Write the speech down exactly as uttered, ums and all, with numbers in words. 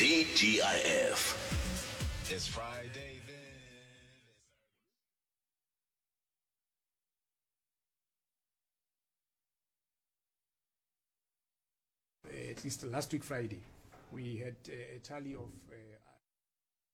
T G I F. It's Friday then. At least last week Friday, we had a tally of uh,